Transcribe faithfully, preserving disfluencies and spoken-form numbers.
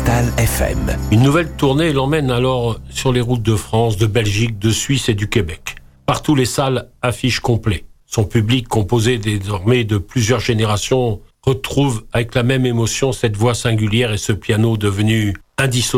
Nostal F M. Une nouvelle tournée l'emmène alors sur les routes de France, de Belgique, de Suisse et du Québec. Partout, les salles affichent complet. Son public, composé désormais de plusieurs générations, retrouve avec la même émotion cette voix singulière et ce piano devenu indissociable